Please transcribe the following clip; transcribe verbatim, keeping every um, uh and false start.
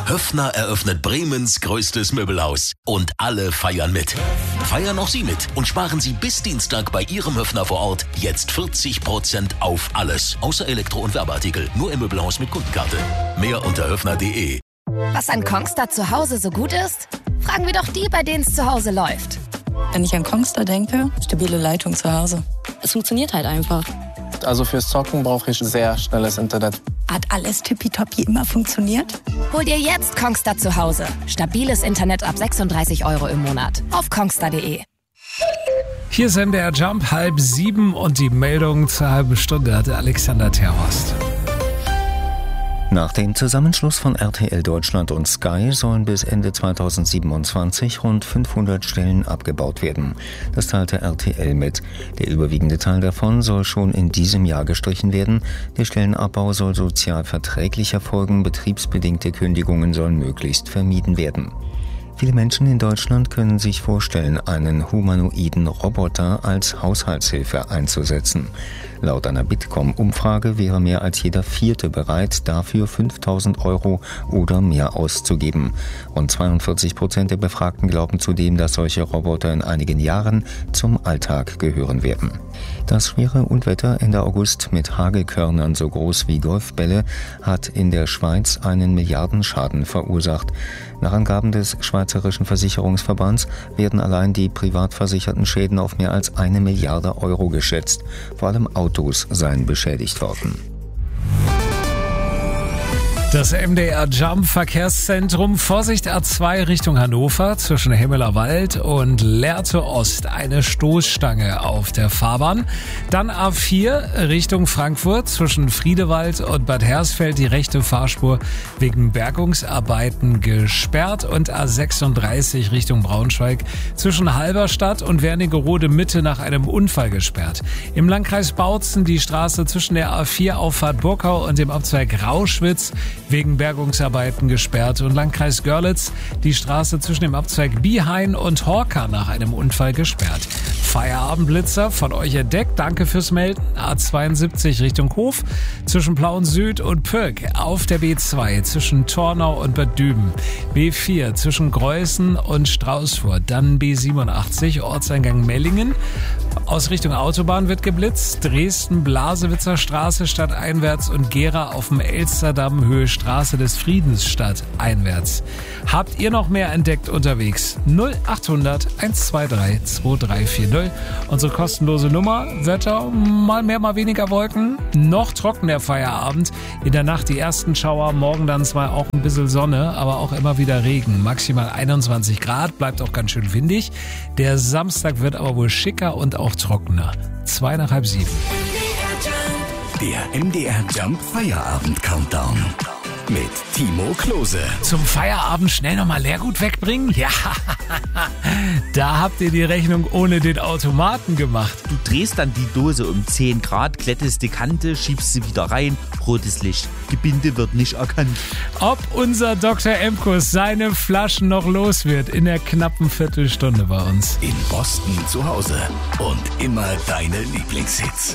Höffner eröffnet Bremens größtes Möbelhaus. Und alle feiern mit. Feiern auch Sie mit und sparen Sie bis Dienstag bei Ihrem Höffner vor Ort jetzt vierzig Prozent auf alles. Außer Elektro- und Werbeartikel. Nur im Möbelhaus mit Kundenkarte. Mehr unter höffner punkt de. Was an Kongstar zu Hause so gut ist? Fragen wir doch die, bei denen es zu Hause läuft. Wenn ich an Kongstar denke, stabile Leitung zu Hause. Es funktioniert halt einfach. Also fürs Zocken brauche ich sehr schnelles Internet. Hat alles tippitoppi immer funktioniert? Hol dir jetzt Kongstar zu Hause. Stabiles Internet ab sechsunddreißig Euro im Monat. Auf kongstar punkt de. Hier ist M D R Jump, halb sieben und die Meldung zur halben Stunde hatte Alexander Terhorst. Nach dem Zusammenschluss von R T L Deutschland und Sky sollen bis Ende zweitausendsiebenundzwanzig rund fünfhundert Stellen abgebaut werden. Das teilte R T L mit. Der überwiegende Teil davon soll schon in diesem Jahr gestrichen werden. Der Stellenabbau soll sozial verträglich erfolgen, betriebsbedingte Kündigungen sollen möglichst vermieden werden. Viele Menschen in Deutschland können sich vorstellen, einen humanoiden Roboter als Haushaltshilfe einzusetzen. Laut einer Bitkom-Umfrage wäre mehr als jeder Vierte bereit, dafür fünftausend Euro oder mehr auszugeben. Rund zweiundvierzig Prozent der Befragten glauben zudem, dass solche Roboter in einigen Jahren zum Alltag gehören werden. Das schwere Unwetter Ende August mit Hagelkörnern so groß wie Golfbälle hat in der Schweiz einen Milliardenschaden verursacht. Nach Angaben des Schweizerischen Versicherungsverbands werden allein die privat versicherten Schäden auf mehr als eine Milliarde Euro geschätzt. Vor allem Autos seien beschädigt worden. Das M D R Jump Verkehrszentrum, Vorsicht A zwei Richtung Hannover zwischen Hemmelerwald und Lehrte Ost, eine Stoßstange auf der Fahrbahn. Dann A vier Richtung Frankfurt zwischen Friedewald und Bad Hersfeld, die rechte Fahrspur wegen Bergungsarbeiten gesperrt und A sechsunddreißig Richtung Braunschweig zwischen Halberstadt und Wernigerode Mitte nach einem Unfall gesperrt. Im Landkreis Bautzen die Straße zwischen der A vier Auffahrt Burkau und dem Abzweig Rauschwitz wegen Bergungsarbeiten gesperrt und Landkreis Görlitz die Straße zwischen dem Abzweig Biehain und Horka nach einem Unfall gesperrt. Feierabendblitzer von euch entdeckt, danke fürs Melden. A zweiundsiebzig Richtung Hof zwischen Plauen Süd und Pürg, auf der B zwei zwischen Tornau und Bad Düben, B vier zwischen Greußen und Straußfurt, dann B siebenundachtzig Ortseingang Mellingen. Aus Richtung Autobahn wird geblitzt, Dresden-Blasewitzer Straße stadteinwärts und Gera auf dem Elsterdamm Höhe Straße des Friedens stadteinwärts. Habt ihr noch mehr entdeckt unterwegs? null achthundert eins zwei drei zwei drei vier null. Unsere kostenlose Nummer. Wetter, mal mehr, mal weniger Wolken. Noch trocken der Feierabend. In der Nacht die ersten Schauer, morgen dann zwar auch ein bisschen Sonne, aber auch immer wieder Regen. Maximal einundzwanzig Grad, bleibt auch ganz schön windig. Der Samstag wird aber wohl schicker und auch trockener. Zwei nach halb sieben. Der M D R Jump Feierabend Countdown mit Timo Klose. Zum Feierabend schnell nochmal Leergut wegbringen? Ja, da habt ihr die Rechnung ohne den Automaten gemacht. Du drehst dann die Dose um zehn Grad, glättest die Kante, schiebst sie wieder rein, rotes Licht. Gebinde wird nicht erkannt. Ob unser Doktor Emkus seine Flaschen noch los wird in der knappen Viertelstunde bei uns. In Boston zu Hause und immer deine Lieblingshits.